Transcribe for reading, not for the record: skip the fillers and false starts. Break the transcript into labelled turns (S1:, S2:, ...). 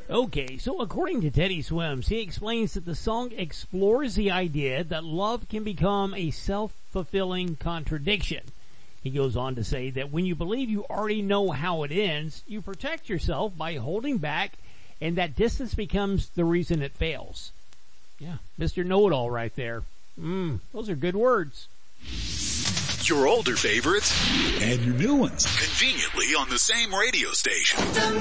S1: Okay, so according to Teddy Swims, he explains that the song explores the idea that love can become a self-fulfilling contradiction. He goes on to say that when you believe you already know how it ends, you protect yourself by holding back, and that distance becomes the reason it fails. Yeah, Mr. Know-It-All right there. Those are good words.
S2: Your older favorites
S3: and your new ones
S2: conveniently on the same radio station.